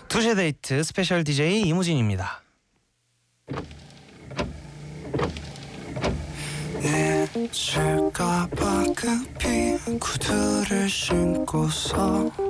투시 데이트 스페셜 DJ 이무진입니다. 잊을까봐 급히 구두를 신고서